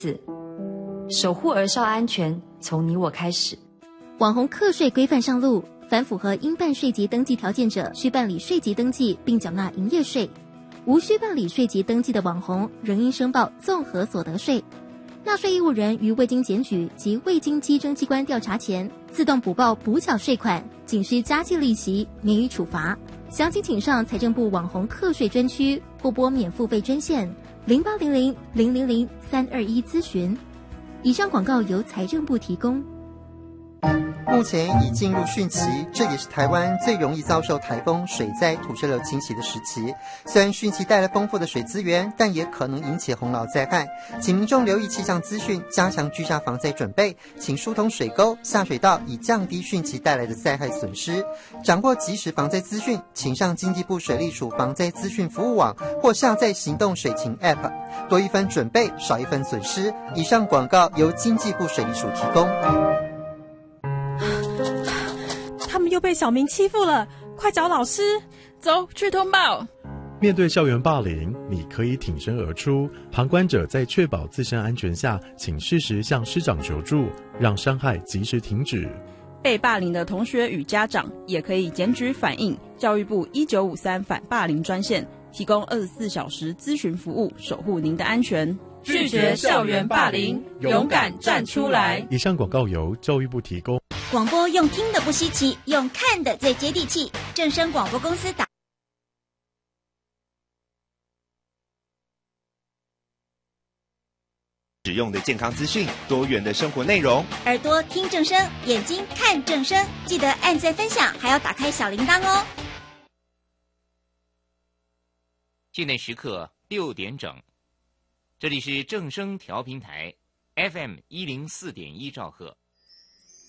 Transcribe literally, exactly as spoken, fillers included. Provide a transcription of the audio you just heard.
四，守护儿少安全，从你我开始。 网红课税规范上路，凡符合应办税籍登记条件者，需办理税籍登记并缴纳营业税；无需办理税籍登记的网红，仍应申报综合所得税。纳税义务人于未经检举及未经稽征机关调查前，自动补报补缴税款，仅需加计利息，免予处罚。详情请上财政部网红课税专区或拨免付费专线零八零零零零零三二一咨询。以上广告由财政部提供。 目前已进入汛期，这也是台湾最容易遭受台风、水灾、土石流侵袭的时期。虽然汛期带来丰富的水资源，但也可能引起洪涝灾害，请民众留意气象资讯，加强居家防灾准备，请疏通水沟、下水道，以降低汛期带来的灾害损失。掌握即时防灾资讯，请上经济部水利署防灾资讯服务网或下载行动水情 App， 多一分准备，少一分损失。以上广告由经济部水利署提供。 他们又被小明欺负了，快找老师！ 走去通报。 面对校园霸凌，你可以挺身而出。旁观者在确保自身安全下，请适时向师长求助，让伤害及时停止。 被霸凌的同学与家长也可以检举反映教育部一九五三反霸凌专线，提供二十四小时咨询服务，守护您的安全。 拒绝校园霸凌，勇敢站出来。 以上广告由教育部提供。 广播用听的不稀奇，用看的最接地气。正声广播公司打使用的健康资讯，多元的生活内容， 耳朵听正声，眼睛看正声，记得按赞分享，还要打开小铃铛哦。 现在时刻六点整，这里是正声调频台 F M 一零四点一兆赫。